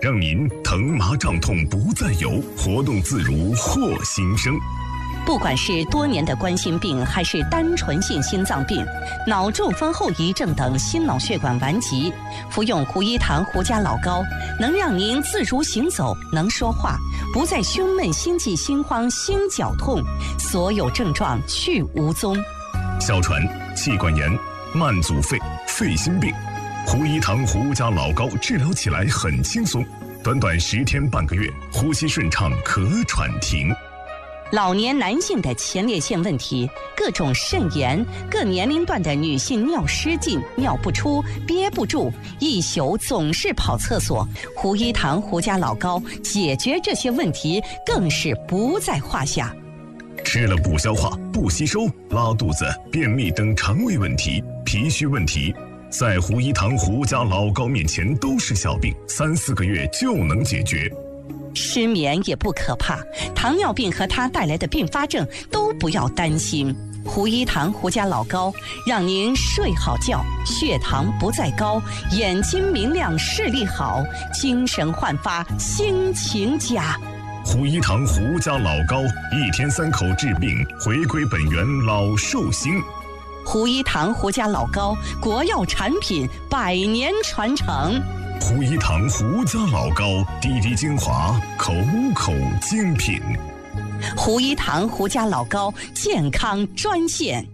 让您疼麻胀痛不再有，活动自如获新生。 不管是多年的冠心病，还是单纯性心脏病、脑中风后遗症等心脑血管顽疾，服用胡一堂胡家老膏，能让您自如行走，能说话，不再胸闷、心悸、心慌、心绞痛，所有症状去无踪。 哮喘、气管炎、慢阻肺、肺心病，胡一堂胡家老膏治疗起来很轻松，短短10天半个月，呼吸顺畅，咳喘停。 老年男性的前列腺问题，各种肾炎，各年龄段的女性尿失禁、尿不出、憋不住，一宿总是跑厕所，胡一堂胡家老膏解决这些问题更是不在话下。 吃了不消化、不吸收、拉肚子、便秘等肠胃问题、脾虚问题，在胡一堂胡家老膏面前都是小病，3、4个月就能解决。 失眠也不可怕，糖尿病和它带来的并发症都不要担心。胡一堂胡家老膏让您睡好觉，血糖不再高，眼睛明亮，视力好，精神焕发，心情佳。 胡一堂胡家老膏，1天3口治病，回归本源，老寿星。 胡一堂胡家老膏，国药产品，100年传承。 胡一堂胡家老膏，滴滴精华，口口精品。 胡一堂胡家老膏健康专线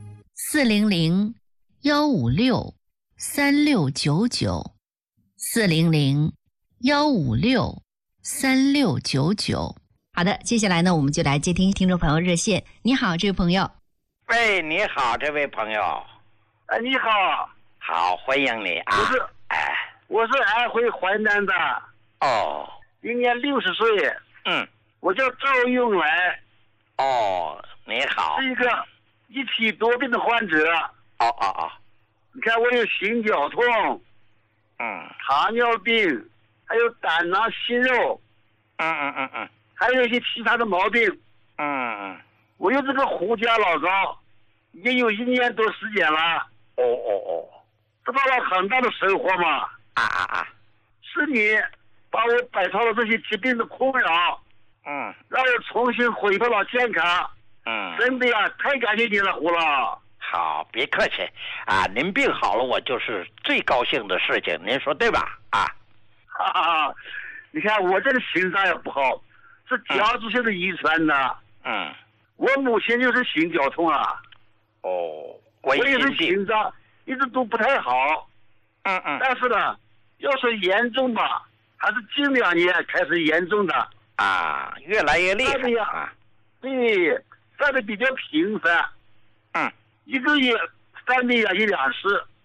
400-156-3699，400-156-3699。好的，接下来呢，我们就来接听听众朋友热线。你好，这位朋友。 喂，你好，这位朋友。 你好。 好，欢迎你啊。 我是安徽淮南的。 哦。 今年60岁。我叫赵永来。 哦，你好。 是一个一体多病的患者。你看我有心绞痛，糖尿病，还有胆囊息肉，还有一些其他的毛病。我用这个胡家老膏已经有1年多时间了。得到了很大的收获嘛。是你把我摆脱了这些疾病的困扰，让我重新恢复了健康。真的呀，太感谢你了，胡老。 好，别客气啊，您病好了，我就是最高兴的事情，您说对吧？ 你看我这个心脏也不好，是家族性的遗传的。我母亲就是心绞痛啊。我也是心脏一直都不太好。但是呢，要说严重吧，还是近2年开始严重的。 越来越厉害。 对，犯的比较频繁。1个月犯的呀1、2次，